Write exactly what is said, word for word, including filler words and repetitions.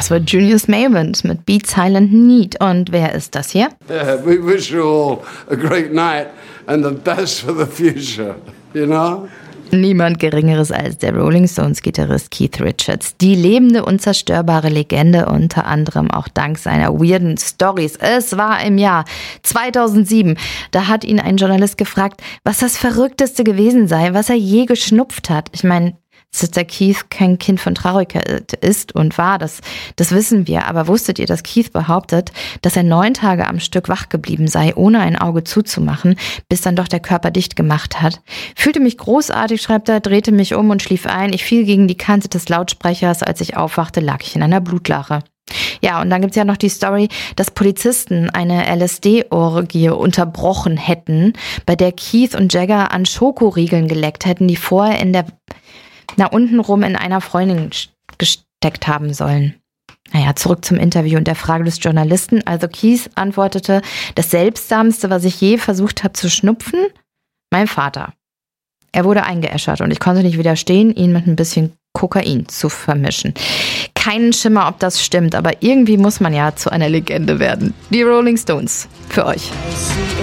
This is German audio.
Das war Junius Mavent mit Beat Silent Need. Und wer ist das hier? Yeah, we wish you all a great night and the best for the future, you know? Niemand Geringeres als der Rolling Stones-Gitarrist Keith Richards. Die lebende, unzerstörbare Legende, unter anderem auch dank seiner weirden Storys. Es war im Jahr zweitausendsieben. Da hat ihn ein Journalist gefragt, was das Verrückteste gewesen sei, was er je geschnupft hat. Ich meine, dass der Keith kein Kind von Traurigkeit ist und war, das, das wissen wir. Aber wusstet ihr, dass Keith behauptet, dass er neun Tage am Stück wach geblieben sei, ohne ein Auge zuzumachen, bis dann doch der Körper dicht gemacht hat? Fühlte mich großartig, schreibt er, drehte mich um und schlief ein. Ich fiel gegen die Kante des Lautsprechers. Als ich aufwachte, lag ich in einer Blutlache. Ja, und dann gibt's ja noch die Story, dass Polizisten eine L S D-Orgie unterbrochen hätten, bei der Keith und Jagger an Schokoriegeln geleckt hätten, die vorher in der na untenrum in einer Freundin gesteckt haben sollen. Naja, zurück zum Interview und der Frage des Journalisten. Also Keith antwortete, das Seltsamste, was ich je versucht habe zu schnupfen, mein Vater. Er wurde eingeäschert und ich konnte nicht widerstehen, ihn mit ein bisschen Kokain zu vermischen. Keinen Schimmer, ob das stimmt, aber irgendwie muss man ja zu einer Legende werden. Die Rolling Stones, für euch.